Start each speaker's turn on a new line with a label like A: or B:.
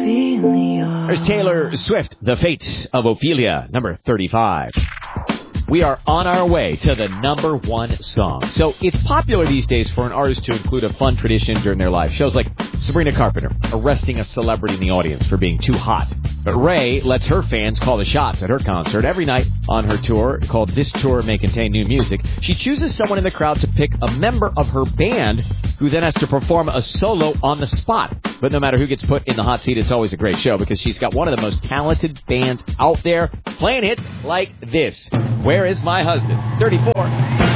A: Ophelia.
B: There's Taylor Swift, The Fate of Ophelia, number 35. We are on our way to the number one song. So it's popular these days for an artist to include a fun tradition during their life. Shows like Sabrina Carpenter arresting a celebrity in the audience for being too hot. But Ray lets her fans call the shots at her concert every night on her tour called This Tour May Contain New Music. She chooses someone in the crowd to pick a member of her band who then has to perform a solo on the spot. But no matter who gets put in the hot seat, it's always a great show because she's got one of the most talented bands out there playing hits like this. Where is My Husband? 34.